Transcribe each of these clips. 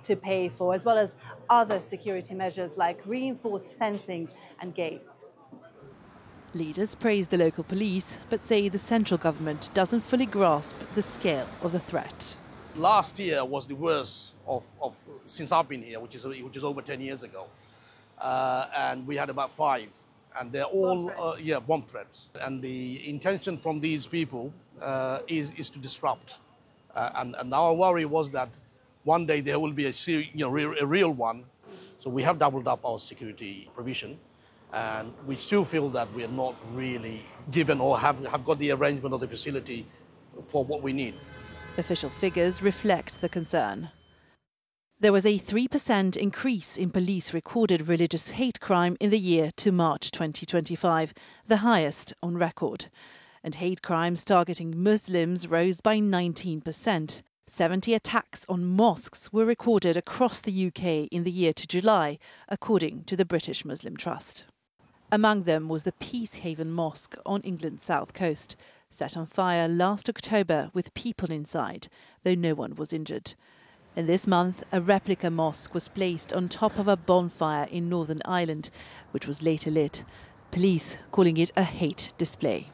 to pay for, as well as other security measures like reinforced fencing and gates. Leaders praise the local police, but say the central government doesn't fully grasp the scale of the threat. Last year was the worst since I've been here, which is over 10 years ago. And we had about 5. And they're all bomb threats. And the intention from these people is to disrupt. And our worry was that one day there will be a real one. So we have doubled up our security provision. And we still feel that we are not really given or have got the arrangement of the facility for what we need. Official figures reflect the concern. There was a 3% increase in police recorded religious hate crime in the year to March 2025, the highest on record. And hate crimes targeting Muslims rose by 19%. 70 attacks on mosques were recorded across the UK in the year to July, according to the British Muslim Trust. Among them was the Peacehaven Mosque on England's south coast, set on fire last October with people inside, though no one was injured. And this month, a replica mosque was placed on top of a bonfire in Northern Ireland, which was later lit, police calling it a hate display.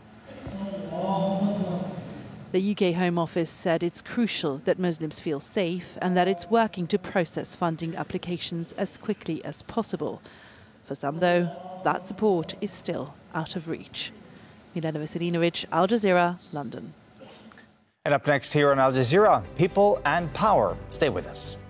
The UK Home Office said it's crucial that Muslims feel safe and that it's working to process funding applications as quickly as possible. For some, though, that support is still out of reach. Milena Veselinovic, Al Jazeera, London. And up next here on Al Jazeera, people and power. Stay with us.